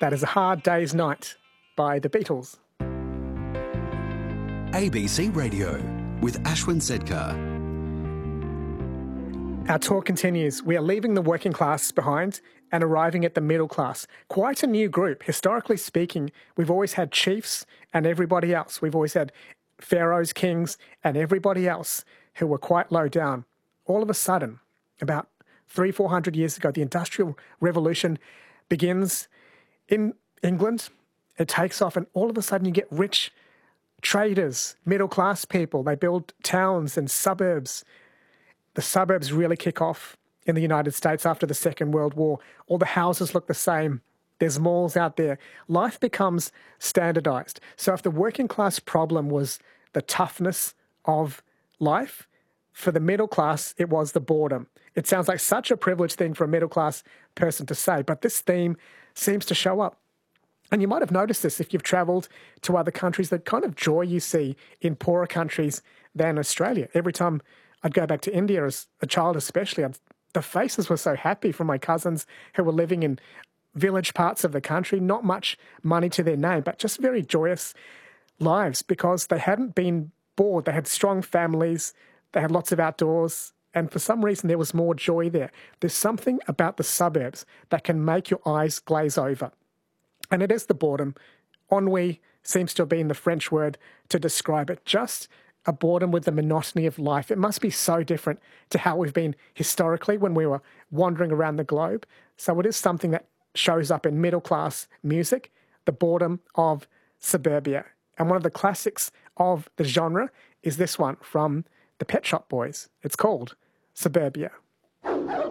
That is A Hard Day's Night by the Beatles. ABC Radio with Ashwin Sedkar. Our tour continues. We are leaving the working class behind and arriving at the middle class. Quite a new group. Historically speaking, we've always had chiefs and everybody else. We've always had pharaohs, kings, and everybody else who were quite low down. All of a sudden, about 300-400 years ago, the Industrial Revolution begins in England. It takes off, and all of a sudden you get rich traders, middle-class people. They build towns and suburbs. The suburbs really kick off in the United States after the Second World War. All the houses look the same. There's malls out there. Life becomes standardized. So if the working class problem was the toughness of life, for the middle class, it was the boredom. It sounds like such a privileged thing for a middle class person to say, but this theme seems to show up. And you might have noticed this if you've travelled to other countries, the kind of joy you see in poorer countries than Australia. Every time I'd go back to India as a child especially, the faces were so happy from my cousins who were living in village parts of the country, not much money to their name, but just very joyous lives because they hadn't been bored. They had strong families, they had lots of outdoors, and for some reason there was more joy there. There's something about the suburbs that can make your eyes glaze over. And it is the boredom. Ennui seems to have been the French word to describe it. Just a boredom with the monotony of life. It must be so different to how we've been historically when we were wandering around the globe. So it is something that shows up in middle-class music, the boredom of suburbia. And one of the classics of the genre is this one from the Pet Shop Boys. It's called Suburbia.